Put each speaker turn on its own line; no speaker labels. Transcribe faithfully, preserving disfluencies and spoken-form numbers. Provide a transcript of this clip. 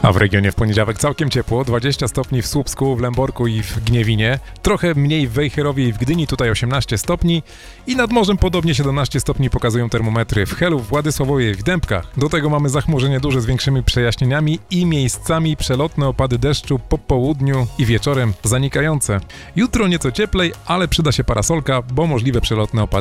A w regionie w poniedziałek całkiem ciepło, dwadzieścia stopni w Słupsku, w Lęborku i w Gniewinie, trochę mniej w Wejherowie i w Gdyni, tutaj osiemnaście stopni i nad morzem podobnie siedemnaście stopni pokazują termometry w Helu, w Władysławowie i w Dębkach. Do tego mamy zachmurzenie duże z większymi przejaśnieniami i miejscami przelotne opady deszczu po południu i wieczorem zanikające. Jutro nieco cieplej, ale przyda się parasolka, bo możliwe przelotne opady